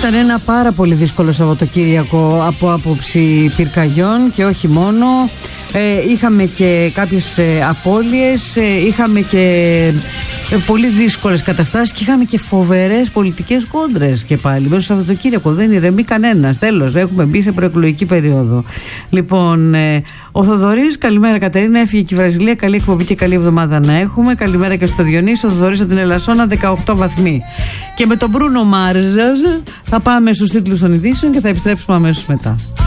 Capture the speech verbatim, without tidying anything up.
Ήταν ένα πάρα πολύ δύσκολο Σαββατοκύριακο από άποψη πυρκαγιών και όχι μόνο. Ε, είχαμε και κάποιες ε, απώλειες, ε, είχαμε και ε, πολύ δύσκολες καταστάσεις και είχαμε και φοβερές πολιτικές κόντρες και πάλι. Μέσα στο Σαββατοκύριακο δεν ηρεμεί κανένας. Τέλος, έχουμε μπει σε προεκλογική περίοδο. Λοιπόν, ε, ο Θοδωρής, καλημέρα Κατερίνα, έφυγε και η Βραζιλία. Καλή εκπομπή και καλή εβδομάδα να έχουμε. Καλημέρα και στο Διονύσιο. Ο Θοδωρής από την Ελασσόνα, δεκαοκτώ βαθμοί. Και με τον Μπρούνο Μάρζας θα πάμε στους τίτλους των ειδήσεων και θα επιστρέψουμε αμέσως μετά.